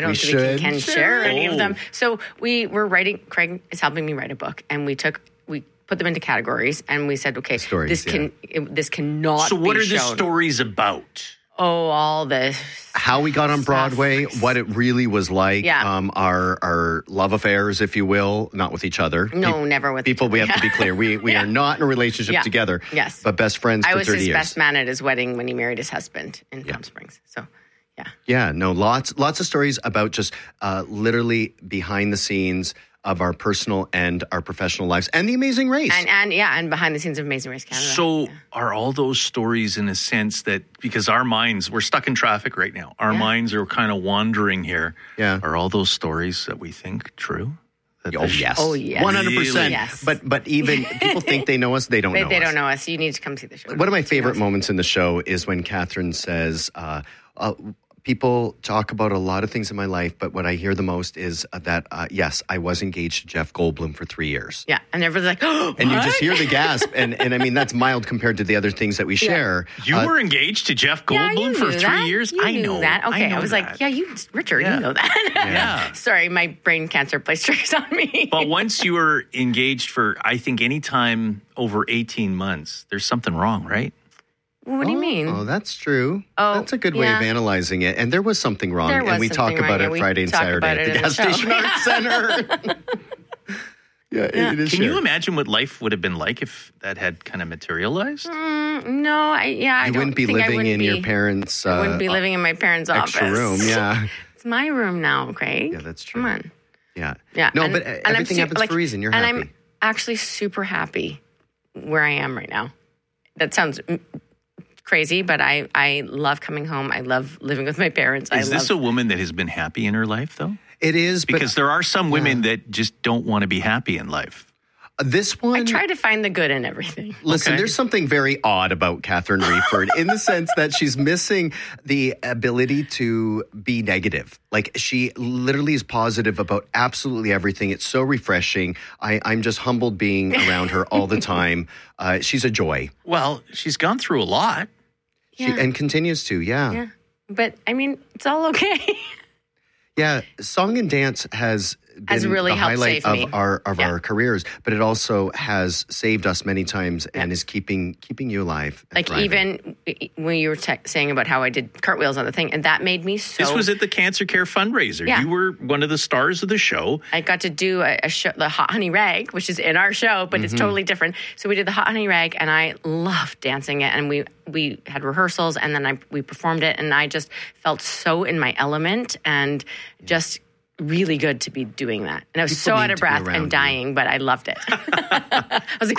don't think we can share any of them. So we were writing. Craig is helping me write a book, and we put them into categories, and we said, okay, this cannot. So what be are the shown. stories about? Oh, all the how we got on Broadway, what it really was like, our love affairs, if you will, not with each other. No, never with people. each other. We have to be clear. We are not in a relationship together. Yes, but best friends for 30 years. I was his best man at his wedding when he married his husband in Palm Springs. So. Yeah, no, lots of stories about just literally behind the scenes of our personal and our professional lives and The Amazing Race. And behind the scenes of Amazing Race Canada. So are all those stories in a sense that, because our minds, we're stuck in traffic right now. Our minds are kind of wandering here. Yeah. Are all those stories that we think true? Oh, yes. 100%. Really? Yes. But even people think they know us, they don't know us. They don't know us. You need to come see the show. One of my favorite moments in the show is when Catherine says, people talk about a lot of things in my life, but what I hear the most is that, yes, I was engaged to Jeff Goldblum for 3 years. Yeah, and everyone's like, oh, and you just hear the gasp. And I mean, that's mild compared to the other things that we share. You were engaged to Jeff Goldblum for 3 years? I know that. Okay, I was like, Richard, you know that. Yeah. Sorry, my brain cancer plays tricks on me. But once you were engaged for, I think, any time over 18 months, there's something wrong, right? What do you mean? Oh, that's true. Oh, that's a good way of analyzing it. And there was something wrong. And we talk about it Friday and Saturday at the Gas Station Arts Center. It is. Can you imagine what life would have been like if that had kind of materialized? No, you wouldn't be living in your parents' I wouldn't be living in my parents' extra office. room, yeah. It's my room now, Craig. Yeah, that's true. Come on. Yeah. No, but everything happens for a reason. You're happy. And I'm actually super happy where I am right now. That sounds crazy, but I love coming home. I love living with my parents. Is this a woman that has been happy in her life, though? It is. Because there are some women that just don't want to be happy in life. This one... I try to find the good in everything. Listen, there's something very odd about Catherine Reeford in the sense that she's missing the ability to be negative. Like, she literally is positive about absolutely everything. It's so refreshing. I'm just humbled being around her all the time. She's a joy. Well, she's gone through a lot. And continues to, Yeah. But, I mean, it's all okay. Yeah, song and dance has been really the helped highlight save me. of our careers, but it also has saved us many times and is keeping you alive. Like thriving. even when you were saying about how I did cartwheels on the thing, and that made me so... This was at the Cancer Care fundraiser. Yeah. You were one of the stars of the show. I got to do a show, the Hot Honey Rag, which is in our show, but it's totally different. So we did the Hot Honey Rag, and I loved dancing it, and we had rehearsals, and then we performed it, and I just felt so in my element and just really good to be doing that. And I was so out of breath and dying, but I loved it. I was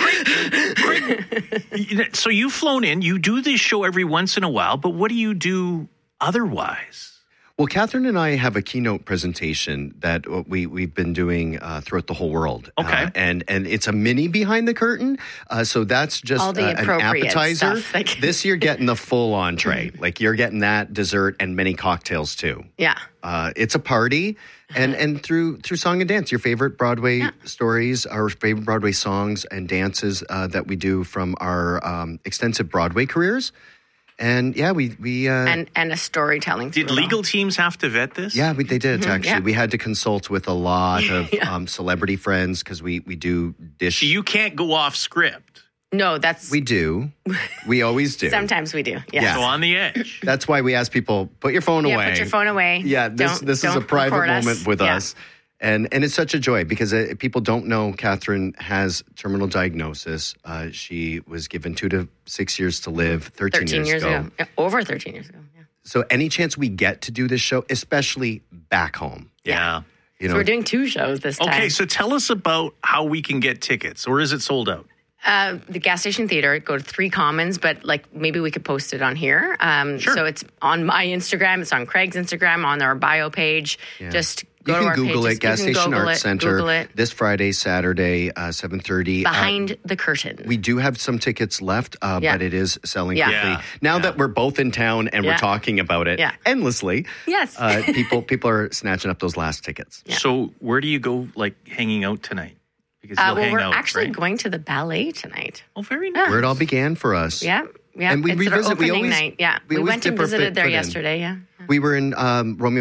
like... So you've flown in, you do this show every once in a while, but what do you do otherwise? Well, Catherine and I have a keynote presentation that we've been doing throughout the whole world. Okay. And it's a mini behind the curtain. So that's just all the an appetizer. Stuff, like... This you're getting the full entree. Like, you're getting that dessert and many cocktails too. Yeah. It's a party. And through song and dance, your favorite Broadway stories, our favorite Broadway songs and dances that we do from our extensive Broadway careers. And we and a storytelling. Did legal teams have to vet this? Yeah, they did actually. Yeah. We had to consult with a lot of celebrity friends because we do dish. So you can't go off script. No, that's... We do. We always do. Sometimes we do. Yeah. So on the edge. That's why we ask people, put your phone away. Yeah, put your phone away. Yeah, this is a private moment with us. And it's such a joy because people don't know Catherine has terminal diagnosis. She was given 2 to 6 years to live 13 years ago. Yeah, over 13 years ago. Yeah. So any chance we get to do this show, especially back home. Yeah. You know, so we're doing 2 shows this time. Okay, so tell us about how we can get tickets, or is it sold out? The Gas Station Theater, go to 3 Commons, but like maybe we could post it on here. Sure. So it's on my Instagram, it's on Craig's Instagram, on our bio page. Yeah. Just you go to our can Google pages. it, Gas Station Arts Center, Google it. this Friday, Saturday, 7:30. Behind the curtain. We do have some tickets left, but it is selling quickly. Yeah. Now that we're both in town and we're talking about it endlessly, Yes. people are snatching up those last tickets. Yeah. So where do you go, like, hanging out tonight? Because you'll hang we're out, actually right? going to the ballet tonight. Oh, very nice. Where it all began for us. Yeah. And we it's revisit. our opening We always night. Yeah. we We always went and dip our visited there foot in. yesterday. Yeah. We were in Romeo